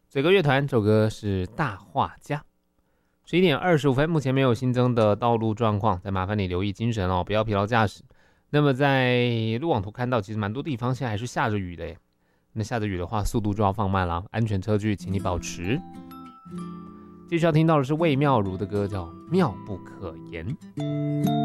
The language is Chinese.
嘴歌乐团，这首歌是大画家。11点25分，目前没有新增的道路状况，再麻烦你留意精神哦，不要疲劳驾驶。那么在路网图看到，其实蛮多地方现在还是下着雨的耶。那下着雨的话，速度就要放慢了，安全车距请你保持。继续要听到的是魏妙如的歌，叫《妙不可言》。